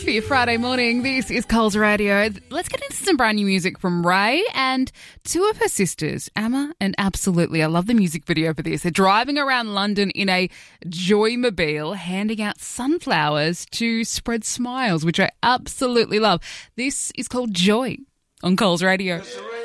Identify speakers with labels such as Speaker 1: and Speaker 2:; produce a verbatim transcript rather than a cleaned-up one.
Speaker 1: for your Friday morning. This is Coles Radio. Let's get into some brand new music from Ray and two of her sisters, Amma and Absolutely. I love the music video for this. They're driving around London in a Joymobile, handing out sunflowers to spread smiles, which I absolutely love. This is called Joy on Coles Radio.